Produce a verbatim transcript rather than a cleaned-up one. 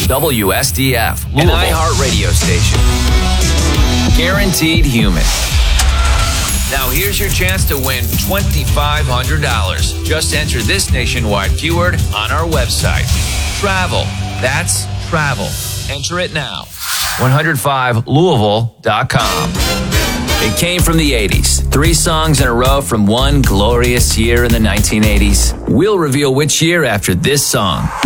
W S D F, Louisville. An iHeart radio station. Guaranteed human. Now here's your chance to win twenty-five hundred dollars. Just enter this nationwide keyword on our website. Travel. That's travel. Enter it now. one oh five Louisville dot com. It came from the eighties. Three songs in a row from one glorious year in the nineteen eighties. We'll reveal which year after this song.